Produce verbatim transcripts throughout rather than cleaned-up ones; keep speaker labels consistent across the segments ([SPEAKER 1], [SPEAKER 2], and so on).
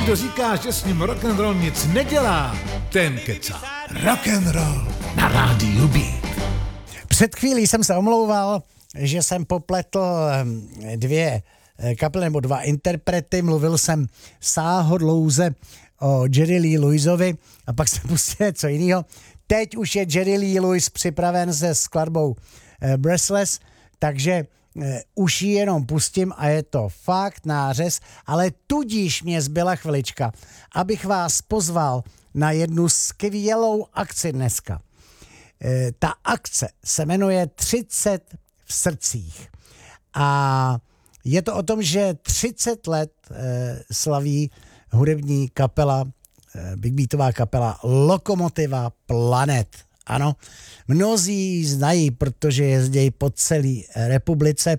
[SPEAKER 1] kdo říká, že s ním rock'n'roll nic nedělá, ten kecá. Rock'n'roll na rádiu Beat.
[SPEAKER 2] Před chvílí jsem se omlouval, že jsem popletl dvě kapely nebo dva interprety. Mluvil jsem sáhodlouze o Jerry Lee Lewisovi a pak jsem pustil něco jiného. Teď už je Jerry Lee Lewis připraven se skladbou Breathless, takže už ji jenom pustím a je to fakt nářez, ale tudíž mě zbyla chvilička, abych vás pozval na jednu skvělou akci dneska. Ta akce se jmenuje třicet v srdcích a je to o tom, že třicet let slaví hudební kapela, big beatová kapela Lokomotiva Planet. Ano, mnozí znají, protože jezdí po celé republice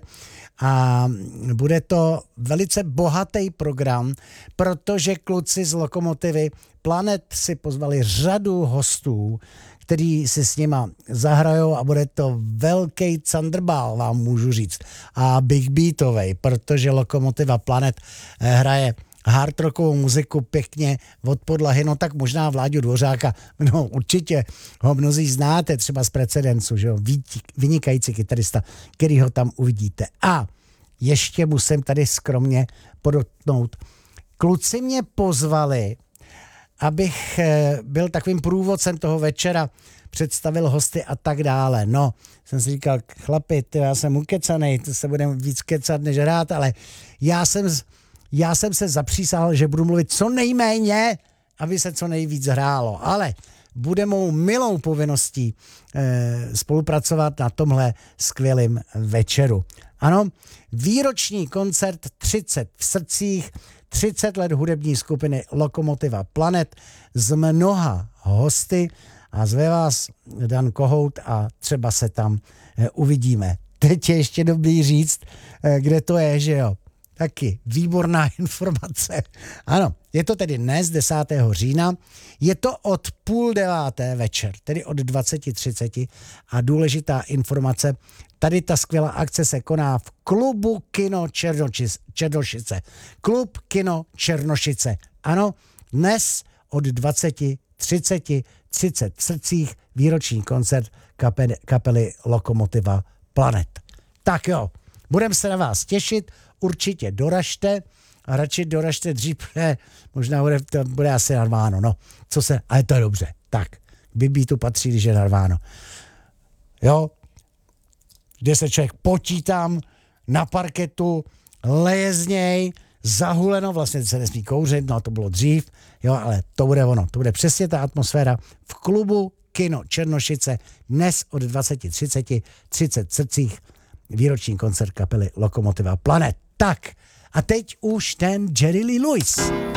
[SPEAKER 2] a bude to velice bohatý program, protože kluci z Lokomotivy Planet si pozvali řadu hostů, který si s nima zahrajou a bude to velký Thunderball, vám můžu říct. A big beatovej, protože Lokomotiva Planet hraje hard rockovou muziku pěkně od podlahy, no tak možná Vláďu Dvořáka, no určitě ho mnozí znáte, třeba z Precedencu, že jo, vynikající kytarista, který ho tam uvidíte. A ještě musím tady skromně podotknout, kluci mě pozvali, abych byl takovým průvodcem toho večera, představil hosty a tak dále. No, jsem si říkal, chlapi, ty, já jsem ukecanej, to se budeme víc kecat než hrát, ale já jsem, já jsem se zapřísahal, že budu mluvit co nejméně, aby se co nejvíc hrálo. Ale bude mou milou povinností eh, spolupracovat na tomhle skvělém večeru. Ano, výroční koncert třicet v srdcích, třicet let hudební skupiny Lokomotiva Planet s mnoha hosty a zve vás Dan Kohout a třeba se tam eh, uvidíme. Teď je ještě dobrý říct, eh, kde to je, že jo. Taky výborná informace. Ano, je to tedy dnes, desátého října, je to od půl deváté večer, tedy od dvacet třicet a důležitá informace, tady ta skvělá akce se koná v klubu Kino Černošice. Černošice. Klub Kino Černošice. Ano, dnes od dvacet třicet, třicet v srdcích, výroční koncert kapely, kapely Lokomotiva Planet. Tak jo, budeme se na vás těšit, určitě doražte a radši doražte dřív, ne, možná bude, to bude asi narváno, no, co se, ale to je dobře, tak, Big Beatu patří, když je narváno. Jo, kde se člověk potítám na parketu, leje z něj, zahuleno, vlastně se nesmí kouřit, no to bylo dřív, jo, ale to bude ono, to bude přesně ta atmosféra v klubu Kino Černošice, dnes od dvacet třicet, třicet v srdcích, výroční koncert kapely Lokomotiva Planet. Tak, a teď už ten Jerry Lee Lewis.